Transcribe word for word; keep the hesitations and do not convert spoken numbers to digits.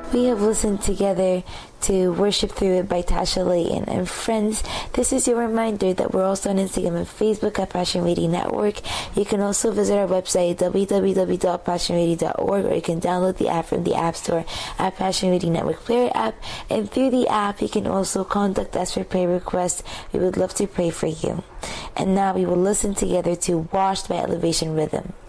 We have listened together to Worship Through It by Tasha Layton. And friends, this is your reminder that we're also on Instagram and Facebook at Passion Radio Network. You can also visit our website, w w w dot passion radio dot org, or you can download the app from the App Store at Passion Radio Network Player app. And through the app, you can also contact us for prayer requests. We would love to pray for you. And now we will listen together to Washed by Elevation Rhythm.